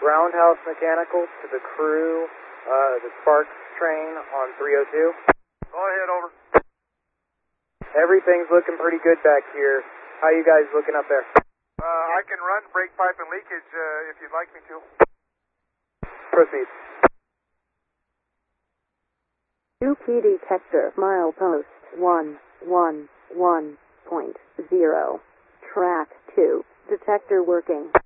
Roundhouse Mechanical to the crew, the Sparks train on 302. Go ahead, over. Everything's looking pretty good back here. How you guys looking up there? I can run brake pipe and leakage if you'd like me to. Proceed. UP detector, milepost 111.0. Track 2. Detector working.